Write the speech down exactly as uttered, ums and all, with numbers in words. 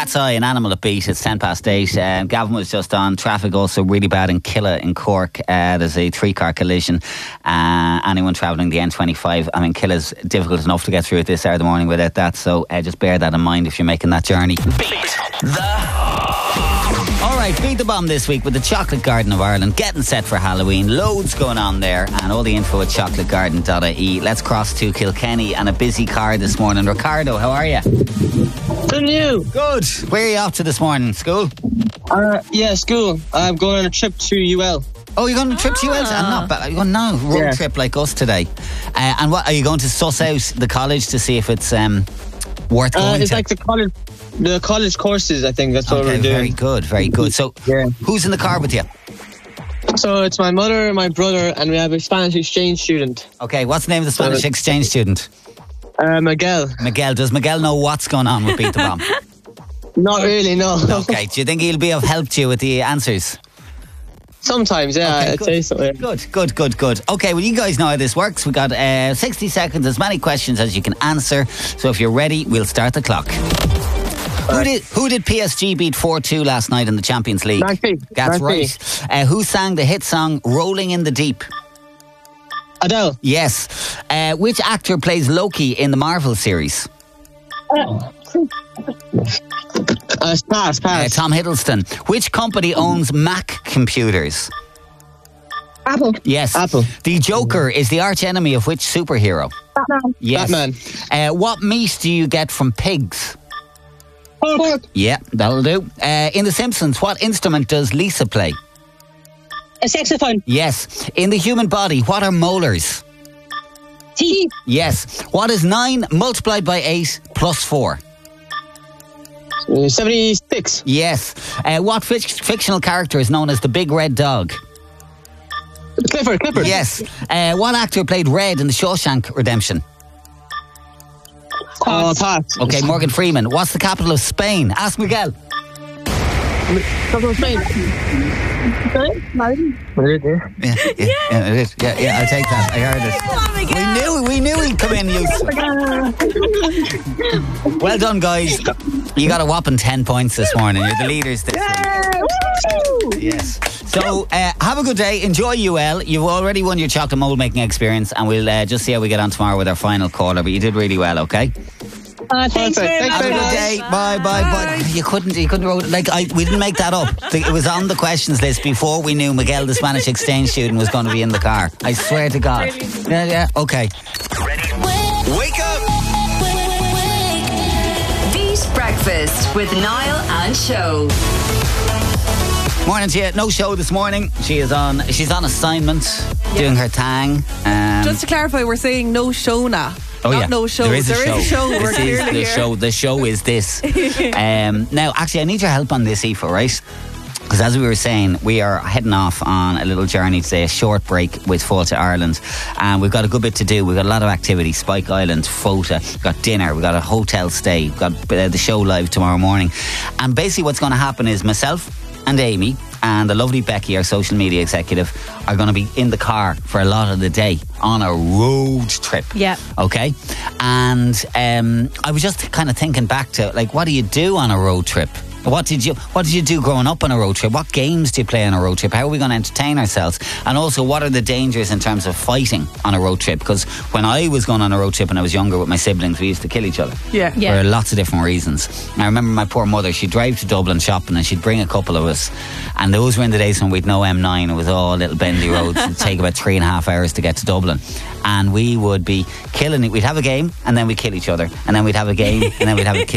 Cat's Eye, An Animal at Beat. It's ten past eight. Um, Gavin was just on. Traffic also really bad in Killa in Cork. Uh, there's a three-car collision. Uh, anyone travelling the N twenty-five, I mean, Killa's difficult enough to get through at this hour of the morning without that, so uh, just bear that in mind if you're making that journey. Beat the... Alright, Beat the Bomb this week with the Chocolate Garden of Ireland, getting set for Halloween. Loads going on there, and all the info at chocolate garden dot I E. Let's cross to Kilkenny and a busy car this morning. Ricardo, how are you? Good you. Good. Where are you off to this morning? School? Uh, yeah, school. I'm going on a trip to U L. Oh, you're going on a trip to U L? Ah. Not bad. You're going no road yeah. trip like us today. Uh, and what are you going to suss out the college to see if it's um, worth going uh, It's to? like the college, the college courses. I think that's what okay, we're doing. Very good, very good. So, yeah. who's in the car with you? So it's my mother, my brother, and we have a Spanish exchange student. Okay, what's the name of the Spanish uh, exchange student? Uh, Miguel. Miguel. Does Miguel know what's going on with Beat the Bomb? Not really, no. Okay. Do you think he'll be of help to you with the answers? Sometimes, yeah. Okay, I'd good. say so. Yeah. Good, good, good, good. Okay, well, you guys know how this works. We've got uh, sixty seconds, as many questions as you can answer. So if you're ready, we'll start the clock. Who did, who did P S G beat four two last night in the Champions League? Nancy. That's Nancy. right. Uh, who sang the hit song Rolling in the Deep? Adele. Yes. Uh, which actor plays Loki in the Marvel series? Uh, pass, pass. Uh, Tom Hiddleston. Which company owns Mac Computers? Apple. Yes. Apple. The Joker is the arch enemy of which superhero? Batman. Yes. Batman. Uh, what meat do you get from pigs? Pork. Yeah, that'll do. Uh, in The Simpsons, what instrument does Lisa play? A saxophone. Yes. In the human body, what are molars? Teeth. Yes. What is nine multiplied by eight plus four? Uh, seventy-six. Yes. Uh, what fic- fictional character is known as the Big Red Dog? Clifford. Clifford. Yes. Uh, what actor played Red in the Shawshank Redemption? Oh, pass. Okay, Morgan Freeman. What's the capital of Spain? Ask Miguel. Capital of Spain. Yeah, yeah, yeah, yeah, it is. Yeah, yeah, I'll take that. I heard it. We knew, we knew he'd come in useful. Well done, guys. You got a whopping ten points this morning. You're the leaders this week. Yes. So, uh, have a good day. Enjoy U L. You've already won your chocolate mold making experience, and we'll uh, just see how we get on tomorrow with our final caller. But you did really well. Okay. Uh, thanks very much. Have a good day. Bye, bye, bye. You couldn't, you couldn't wrote like I. We didn't make that up. It was on the questions list before we knew Miguel, the Spanish exchange student, was going to be in the car. I swear to God. Yeah, yeah. Okay. Ready? Wake up! Beat Breakfast with Niall and Show. Morning to you. No show this morning. She is on. She's on assignment, yeah. doing her thing. Um, Just to clarify, we're saying no show now. Oh Not yeah, no show. There is a there show. Is a show. This We're is clearly the here. show. The show is this. um, now, actually, I need your help on this, Aoife, right? Because as we were saying, we are heading off on a little journey today, a short break with Fáilte Ireland, and we've got a good bit to do. We've got a lot of activity. Spike Island, Fáilte, we've got dinner, we've got a hotel stay, we've got uh, the show live tomorrow morning, and basically what's going to happen is myself and Amy and the lovely Becky, our social media executive, are going to be in the car for a lot of the day on a road trip. Yeah. Okay? And um, I was just kind of thinking back to, like, what do you do on a road trip? What did you What did you do growing up on a road trip? What games do you play on a road trip? How are we going to entertain ourselves? And also, what are the dangers in terms of fighting on a road trip? Because when I was going on a road trip when I was younger with my siblings, we used to kill each other. Yeah, yeah. For lots of different reasons. I remember my poor mother, she'd drive to Dublin shopping and she'd bring a couple of us. And those were in the days when we'd no M nine. It was all little bendy roads. It'd take about three and a half hours to get to Dublin. And we would be killing it. We'd have a game and then we'd kill each other. And then we'd have a game and then we'd have a kill.